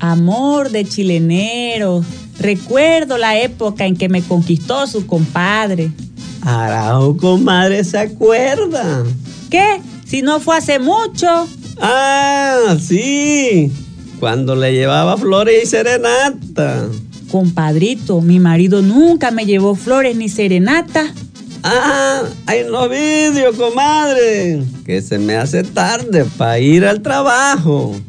Amor de chilenero, recuerdo la época en que me conquistó su compadre. Arajo, comadre, ¿se acuerda? ¿Qué? Si no fue hace mucho. Ah, sí, cuando le llevaba flores y serenata. Compadrito, mi marido nunca me llevó flores ni serenata. Ah, hay no vídeo, comadre, que se me hace tarde para ir al trabajo.